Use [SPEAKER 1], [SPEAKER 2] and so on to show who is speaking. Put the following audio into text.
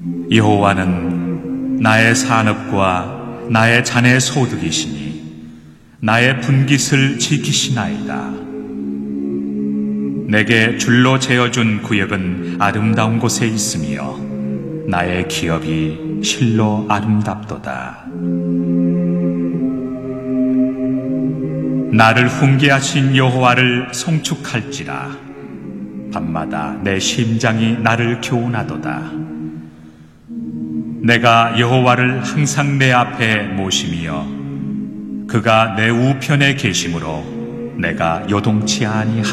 [SPEAKER 1] 여호와는 나의 산업과 나의 잔의 소득이시니 나의 분깃을 지키시나이다. 내게 줄로 재어준 구역은 아름다운 곳에 있으며 나의 기업이 실로 아름답도다. 나를 훈계하신 여호와를 송축할지라. 밤마다 내 심장이 나를 교훈하도다. 내가 여호와를 항상 내 앞에 모시며 그가 내 우편에 계심으로 내가 요동치 아니하리라.